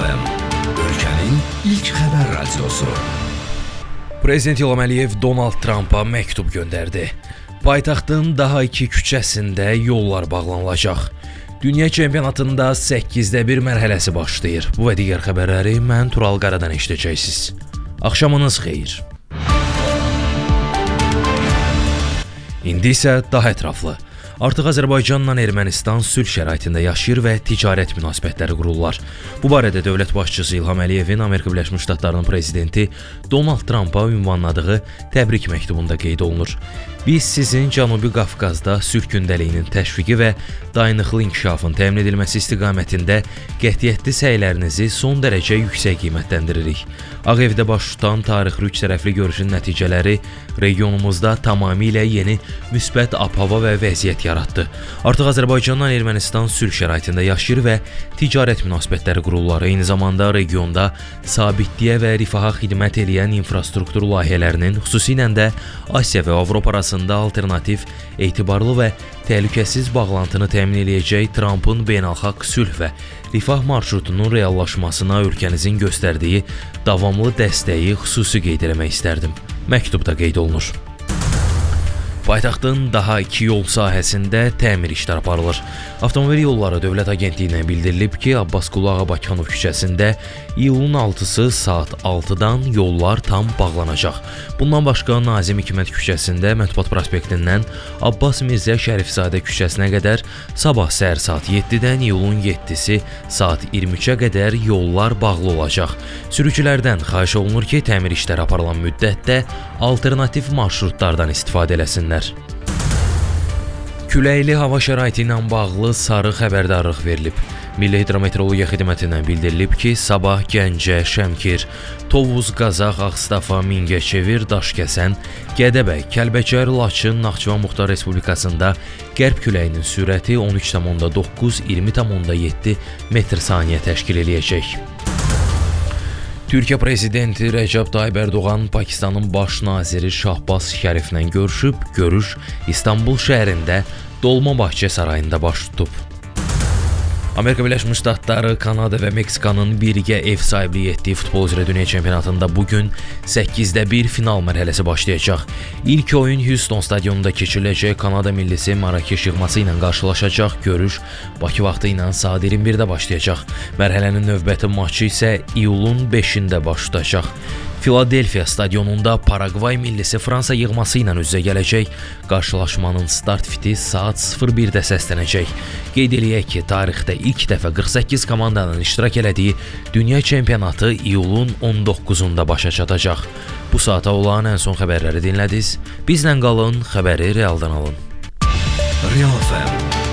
FM, ölkənin ilk xəbər radiosu. Prezident İlham Əliyev Donald Trumpa məktub göndərdi. Paytaxtın daha 2 küçəsində yollar bağlanılacaq. Dünya çempionatında 8-də 1 mərhələsi başlayır. Bu və digər xəbərləri mən Tural Qaradan eşidəcəksiniz. Axşamınız xeyir. İndi isə daha ətraflı. Artıq Azərbaycanla Ermənistan sülh şəraitində yaşayır və ticarət münasibətləri qururlar. Bu barədə dövlət başçısı İlham Əliyevin Amerika Birləşmiş Ştatlarının prezidenti Donald Trumpa ünvanladığı təbrik məktubunda qeyd olunur. Biz sizin Cənubi Qafqazda sülh gündəliyinin təşviqi və dayanıqlı inkişafın təmin edilməsi istiqamətində qətiyyətli səylərinizi son dərəcə yüksək qiymətləndiririk. Ağ Evdə baş tutan tarixli üç tərəfli görüşün nəticələri regionumuzda tamamilə yeni müsbət ab-hava və vəziyyət yaratdı. Artıq Azərbaycanla Ermənistan sülh şəraitində yaşayır və ticarət münasibətləri qururlar. Eyni zamanda regionda sabitliyə və rifaha xidmət edən infrastruktur layihələrinin, xüsusilə də Asiya və Avropa arasında alternativ, etibarlı və təhlükəsiz bağlantını təmin edəcək Trumpın beynəlxalq sülh və rifah marşrutunun reallaşmasına ölkənizin göstərdiyi davamlı dəstəyi xüsusi qeyd etmək istərdim. Məktubda qeyd olunur. Paytaxtın daha 2 yol sahəsində təmir işləri aparılır. Avtomobil Yolları Dövlət Agentliyindən bildirilib ki, Abbas Qulu Ağa Bakıxanov küçəsində iyulun 6-sı saat 6-dan yollar tam bağlanacaq. Bundan başqa Nazim Hikmət küçəsində Mətbuat prospektindən Abbas Mirzə Şərifzadə küçəsinə qədər sabah səhər saat 7-dən iyulun 7-si saat 23-ə qədər yollar bağlı olacaq. Sürücülərdən xahiş olunur ki, təmir işləri aparılan müddətdə alternativ marşrutlardan istifadə eləsinlər. Küləkli hava şəraiti ilə bağlı sarı xəbərdarlıq verilib. Milli Hidrometeorologiya Xidmətindən bildirilib ki, sabah Gəncə, Şəmkir, Tovuz, Qazax, Ağstafa, Mingəçevir, Daşkəsən, Gədəbəy, Kəlbəcər, Laçın, Naxçıvan Muxtar Respublikasında qərb küləyinin sürəti 13,9-20,7 metr/saniyə təşkil eləyəcək. Türkiyə prezidenti Rəcəb Tayyib Ərdoğan Pakistanın baş naziri Şahbaz Şəriflə görüşüb. Görüş İstanbul şəhərində Dolmabahçe sarayında baş tutub. Amerika Birləşmiş Ştatları, Kanada və Meksikanın birgə ev sahibliyi etdiyi futbol üzrə dünya çempionatında bugün 8-də 1 final mərhələsi başlayacaq. İlk oyun Houston stadionunda keçiriləcək. Kanada millisi Marakeş yığması ilə qarşılaşacaq. Görüş Bakı vaxtı ilə saat 21-də başlayacaq. Mərhələnin növbəti maçı isə iyulun 5-də baş tutacaq. Filadelfiya stadionunda Paragvay millisi Fransa yığması ilə üz-üzə gələcək. Qarşılaşmanın start fiti saat 01-də səslənəcək. Qeyd eləyək ki, tarixdə ilk dəfə 48 komandanın iştirak elədiyi dünya çempionatı iyulun 19-unda başa çatacaq. Bu saata olan ən son xəbərləri dinlədiniz. Bizlə qalın, xəbəri realdan alın. Real FM